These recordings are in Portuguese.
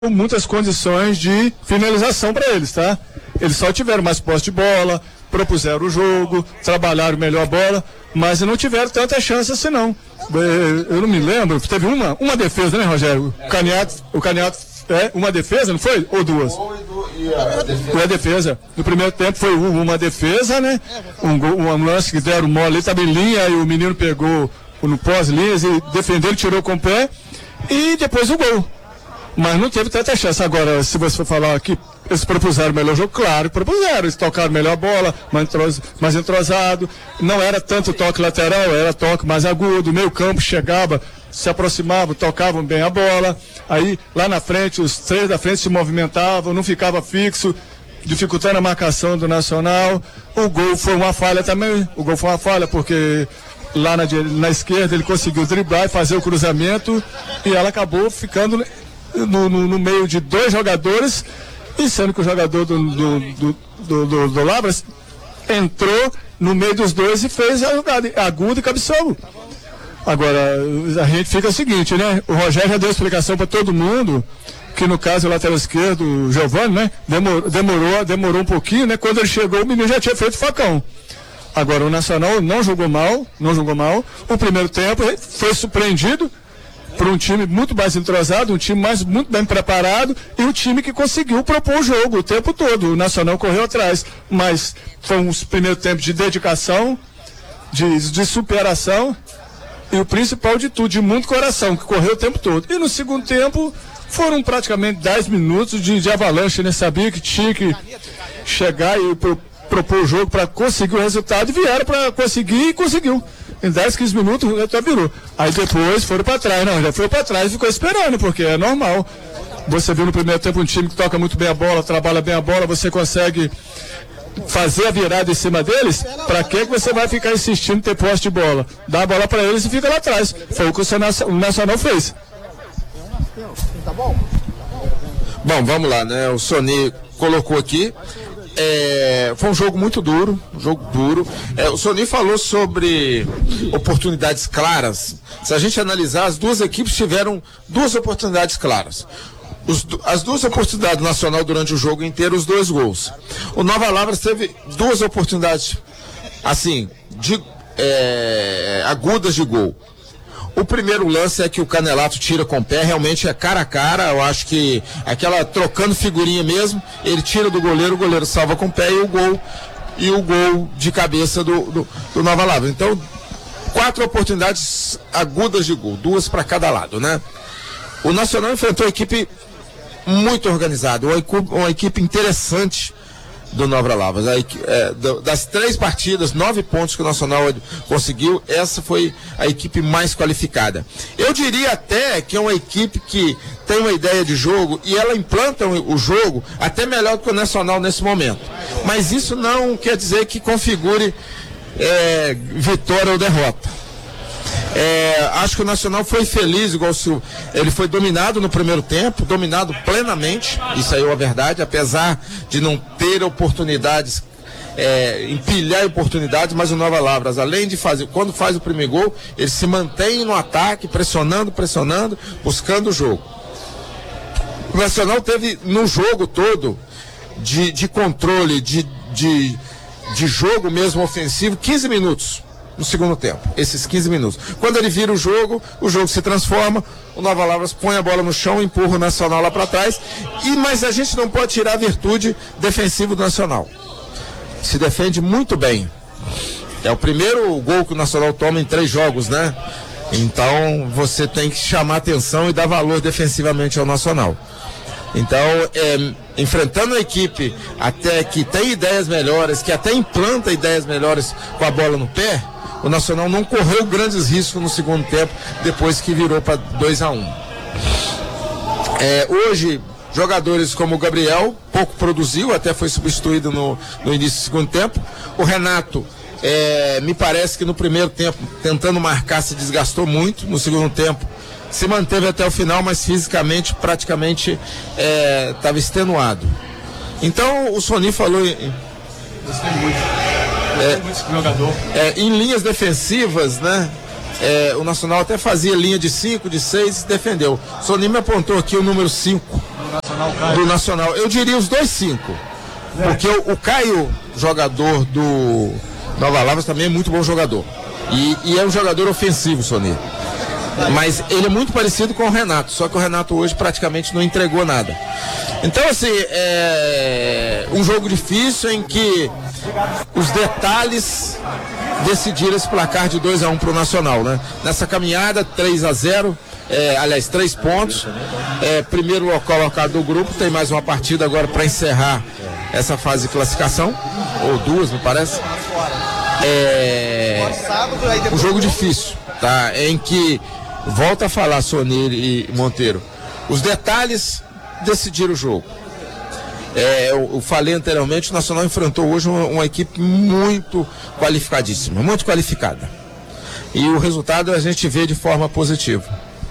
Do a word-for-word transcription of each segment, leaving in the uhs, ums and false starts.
muitas condições de finalização para eles, tá? Eles só tiveram mais posse de bola, propuseram o jogo, trabalharam melhor a bola, mas não tiveram tanta chance assim não. Eu não me lembro, teve uma, uma defesa, né, Rogério? O Caniato, o Caniato, é, uma defesa, não foi? Ou duas? Foi a defesa. No primeiro tempo foi uma defesa, né? Um, gol, um lance que deram mole ali, estava em linha, e o menino pegou no pós-linhas e defendeu, tirou com o pé, e depois o gol. Mas não teve tanta chance. Agora, se você for falar que eles propuseram o melhor jogo, claro, propuseram. Eles tocaram melhor bola, mais, entros, mais entrosado. Não era tanto toque lateral, era toque mais agudo. O meio campo chegava, se aproximavam, tocavam bem a bola. Aí, lá na frente, os três da frente se movimentavam, não ficava fixo, dificultando a marcação do Nacional. O gol foi uma falha também. O gol foi uma falha porque lá na, na esquerda ele conseguiu driblar e fazer o cruzamento. E ela acabou ficando No, no, no meio de dois jogadores, e sendo que o jogador do, do, do, do, do, do Lavras entrou no meio dos dois e fez a jogada aguda e cabeceou. Agora, a gente fica o seguinte, né? O Rogério já deu explicação para todo mundo, que no caso o lateral esquerdo, o Giovani, né? Demorou, demorou, demorou um pouquinho, né? Quando ele chegou, o menino já tinha feito facão. Agora, o Nacional não jogou mal, não jogou mal. O primeiro tempo foi surpreendido para um time muito mais entrosado, um time mais, muito bem preparado, e um time que conseguiu propor o jogo o tempo todo. O Nacional correu atrás, mas foi um primeiro tempo de dedicação, de, de superação, e o principal de tudo, de muito coração, que correu o tempo todo. E no segundo tempo foram praticamente dez minutos de, de avalanche, né? Sabia que tinha que chegar e pro, propor o jogo para conseguir o resultado, e vieram para conseguir e conseguiu. Em dez, quinze minutos até virou. Aí depois foram para trás, não, já foi para trás e ficou esperando, porque é normal. Você viu no primeiro tempo um time que toca muito bem a bola, trabalha bem a bola, você consegue fazer a virada em cima deles. Para que você vai ficar insistindo em ter posse de bola? Dá a bola para eles e fica lá atrás. Foi o que o Nacional fez. Tá bom? Bom, vamos lá, né? O Sony colocou aqui. É, foi um jogo muito duro, um jogo duro. É, o Sony falou sobre oportunidades claras. Se a gente analisar, as duas equipes tiveram duas oportunidades claras. Os, as duas oportunidades do Nacional durante o jogo inteiro, os dois gols. O Nova Lavras teve duas oportunidades, assim, de, é, agudas de gol. O primeiro lance é que o Canelato tira com o pé, realmente é cara a cara, eu acho que aquela trocando figurinha mesmo, ele tira do goleiro, o goleiro salva com o pé e o gol, e o gol de cabeça do, do, do Nova Lavras. Então, quatro oportunidades agudas de gol, duas para cada lado, né? O Nacional enfrentou uma equipe muito organizada, uma equipe, uma equipe interessante do Nova Lavras. A, é, das três partidas, nove pontos que o Nacional conseguiu, essa foi a equipe mais qualificada. Eu diria até que é uma equipe que tem uma ideia de jogo e ela implanta o jogo até melhor do que o Nacional nesse momento. Mas isso não quer dizer que configure é, vitória ou derrota. É, acho que o Nacional foi feliz, igual se ele foi dominado no primeiro tempo, dominado plenamente, isso aí é a verdade, apesar de não ter oportunidades, é, empilhar oportunidades, mas o Nova Lavras, além de fazer, quando faz o primeiro gol, ele se mantém no ataque, pressionando, pressionando, buscando o jogo. O Nacional teve no jogo todo de, de controle, de, de, de jogo mesmo ofensivo, quinze minutos. No segundo tempo, esses quinze minutos. Quando ele vira o jogo, o jogo se transforma, o Nova Lavras põe a bola no chão, empurra o Nacional lá para trás, e, mas a gente não pode tirar a virtude defensiva do Nacional. Se defende muito bem. É o primeiro gol que o Nacional toma em três jogos, né? Então você tem que chamar atenção e dar valor defensivamente ao Nacional. Então, é, enfrentando a equipe até que tem ideias melhores, que até implanta ideias melhores com a bola no pé, o Nacional não correu grandes riscos no segundo tempo, depois que virou para dois a um. É, hoje, jogadores como o Gabriel, pouco produziu, até foi substituído no, no início do segundo tempo. O Renato, é, me parece que no primeiro tempo, tentando marcar, se desgastou muito. No segundo tempo, se manteve até o final, mas fisicamente, praticamente, estava é, extenuado. Então, o Sony falou... Em, Gostei muito. Gostei é, muito desse jogador. É, em linhas defensivas, né? É, o Nacional até fazia linha de cinco, de seis e defendeu. O Sony me apontou aqui o número cinco. do Nacional. Eu diria os dois cinco. Porque o, o Caio, jogador do Nova Lavras, também é muito bom jogador. E, e é um jogador ofensivo, Sony. Mas ele é muito parecido com o Renato, só que o Renato hoje praticamente não entregou nada. Então, assim, é um jogo difícil em que os detalhes decidiram esse placar de dois a um para o Nacional, né? Nessa caminhada, três a zero, é, aliás, três pontos. É, primeiro colocado do grupo, tem mais uma partida agora para encerrar essa fase de classificação, ou duas, me parece. É um jogo difícil, tá? Em que, volta a falar, Sony e Monteiro, os detalhes decidiram o jogo. É, eu, eu falei anteriormente, o Nacional enfrentou hoje uma, uma equipe muito qualificadíssima, muito qualificada. E o resultado a gente vê de forma positiva.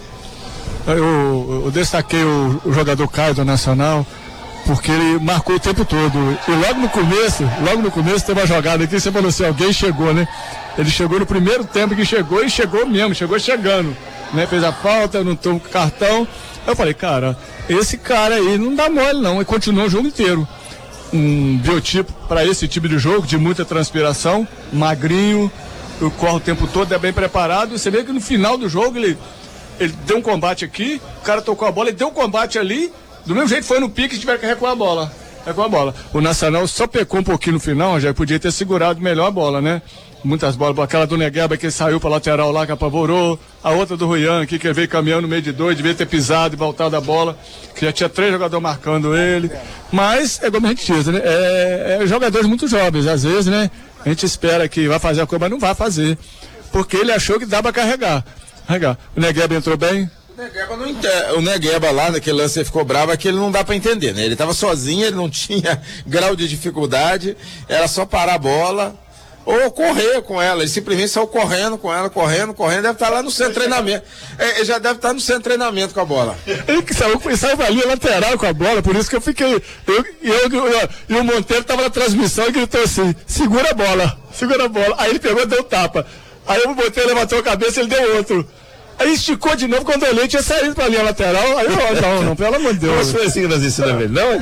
Eu, eu destaquei o, o jogador Caio do Nacional, porque ele marcou o tempo todo. E logo no começo, logo no começo teve uma jogada aqui, você falou assim, alguém chegou, né? Ele chegou no primeiro tempo que chegou e chegou mesmo, chegou chegando, né? Fez a falta, não tomou cartão. Eu falei, cara, esse cara aí não dá mole não, e continuou o jogo inteiro. Um biotipo para esse tipo de jogo, de muita transpiração, magrinho, corre o tempo todo, é bem preparado. Você vê que no final do jogo ele, ele deu um combate aqui, o cara tocou a bola, ele deu um combate ali, do mesmo jeito foi no pique e tiver que recuar a bola. Recuar a bola. O Nacional só pecou um pouquinho no final, já podia ter segurado melhor a bola, né? Muitas bolas, aquela do Negueba que saiu para lateral lá, que apavorou, a outra do Ruian aqui, que veio caminhando no meio de dois, devia ter pisado e voltado a bola, que já tinha três jogadores marcando ele, mas é como a gente diz, né? É, é jogadores muito jovens, às vezes, né? A gente espera que vai fazer a coisa, mas não vai fazer, porque ele achou que dá para carregar. carregar. O Negueba entrou bem. O Negueba, não ente... o Negueba lá naquele lance ele ficou bravo, é que ele não dá para entender, né? Ele estava sozinho, ele não tinha grau de dificuldade, era só parar a bola ou correr com ela. Ele simplesmente saiu correndo com ela, correndo, correndo, deve estar lá no centro de treinamento. Ele já deve estar no centro de treinamento com a bola. Ele que saiu, saiu ali lateral com a bola, por isso que eu fiquei. Eu, eu, eu, e o Monteiro estava na transmissão e gritou assim: segura a bola, segura a bola. Aí ele pegou e deu tapa. Aí o Monteiro levantou a cabeça e ele deu outro. Aí esticou de novo, quando eu olhei, tinha saído pra linha lateral. Aí eu, não, não, pelo amor de Deus. Mas foi assim que nós ensinamos ele, não?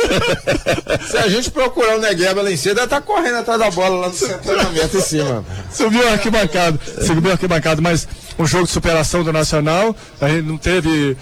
Se a gente procurar o Negueba lá em cima, deve estar correndo atrás da bola lá no centro de treinamento em cima. Subiu a arquibancada, subiu a arquibancada, mas um jogo de superação do Nacional, a gente não teve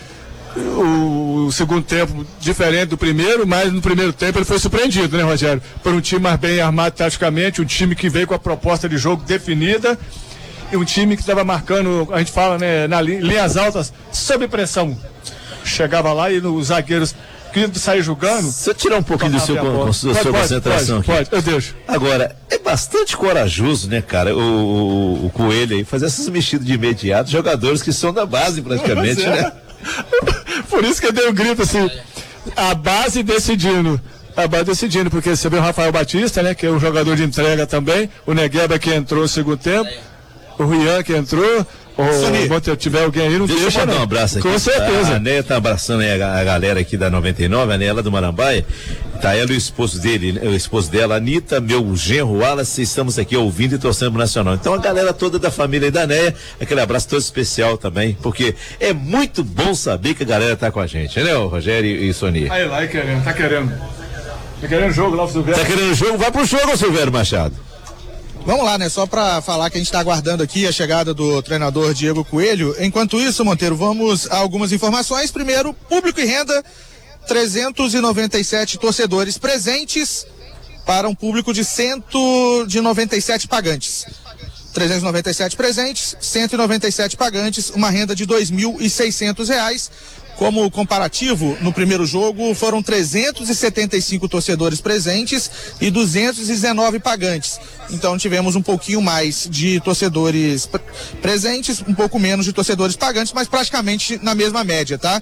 o, o segundo tempo diferente do primeiro, mas no primeiro tempo ele foi surpreendido, né, Rogério? Por um time mais bem armado taticamente, um time que veio com a proposta de jogo definida, e um time que estava marcando, a gente fala, né, na li, linhas altas, sob pressão. Chegava lá e os zagueiros queriam sair jogando. Você tirar um pouquinho do seu, com, da sua pode, concentração pode, aqui. Pode, eu deixo. Agora, é bastante corajoso, né, cara, o, o, o Coelho aí, fazer essas mexidas de imediato, jogadores que são da base praticamente, é. né? Por isso que eu dei um grito assim, a base decidindo. A base decidindo, porque você vê o Rafael Batista, né, que é um jogador de entrega também, o Negueba que entrou no segundo tempo, o Ruian que entrou, ou se tiver alguém aí, não deixa, deixa eu mandar um abraço aqui. Com certeza. A, a Neia tá abraçando aí a, a galera aqui da noventa e nove, a Neia lá do Marambaia. Tá ela e o esposo dele, o esposo dela, Anitta, meu genro Wallace, estamos aqui ouvindo e torcendo pro Nacional. Então a galera toda da família da Neia, aquele abraço todo especial também, porque é muito bom saber que a galera tá com a gente, né, Rogério e, e Sonia? Aí lá, querendo, tá querendo. Tá querendo jogo lá, o Silvério. Tá querendo jogo? Vai pro jogo, Silvério Machado. Vamos lá, né? Só para falar que a gente está aguardando aqui a chegada do treinador Diego Coelho. Enquanto isso, Monteiro, vamos a algumas informações. Primeiro, público e renda, trezentos e noventa e sete torcedores presentes para um público de cento e noventa e sete pagantes. trezentos e noventa e sete presentes, cento e noventa e sete pagantes, uma renda de dois mil e seiscentos reais. Como comparativo, no primeiro jogo foram trezentos e setenta e cinco torcedores presentes e duzentos e dezenove pagantes. Então tivemos um pouquinho mais de torcedores pre- presentes, um pouco menos de torcedores pagantes, mas praticamente na mesma média, tá?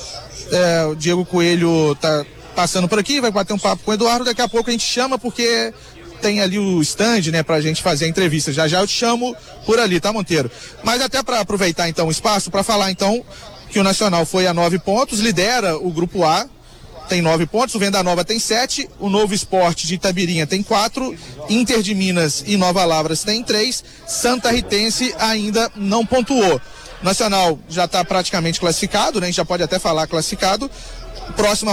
É, o Diego Coelho tá passando por aqui, vai bater um papo com o Eduardo, daqui a pouco a gente chama porque tem ali o stand, né, pra gente fazer a entrevista. Já já eu te chamo por ali, tá, Monteiro? Mas até para aproveitar então o espaço para falar então que o Nacional foi a nove pontos, lidera o grupo A, tem nove pontos, o Venda Nova tem sete, o Novo Esporte de Itabirinha tem quatro, Inter de Minas e Nova Lavras tem três, Santa Ritense ainda não pontuou. Nacional já está praticamente classificado, né? A gente já pode até falar classificado. Próxima